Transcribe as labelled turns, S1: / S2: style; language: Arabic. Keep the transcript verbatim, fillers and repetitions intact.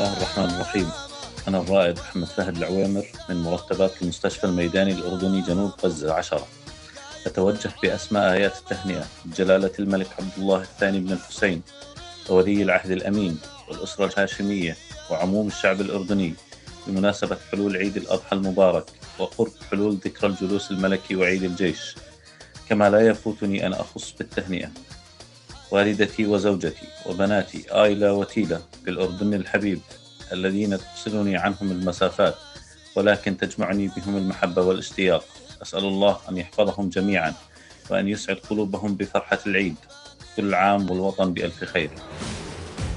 S1: الله الرحمن الرحيم. أنا الرائد محمد فهد العويمر من مرتبات المستشفى الميداني الأردني جنوب غزة عشرة. أتوجه بأسماء آيات التهنئة بجلالة الملك عبد الله الثاني بن الحسين وولي العهد الأمين والأسرة الهاشمية وعموم الشعب الأردني بمناسبة حلول عيد الأضحى المبارك وقرب حلول ذكرى الجلوس الملكي وعيد الجيش. كما لا يفوتني أن أخص بالتهنئة والدتي وزوجتي وبناتي آيلا وتيلا بالأردن الحبيب الذين تفصلني عنهم المسافات ولكن تجمعني بهم المحبة والاشتياق. أسأل الله أن يحفظهم جميعا وأن يسعد قلوبهم بفرحة العيد. كل عام والوطن بألف خير.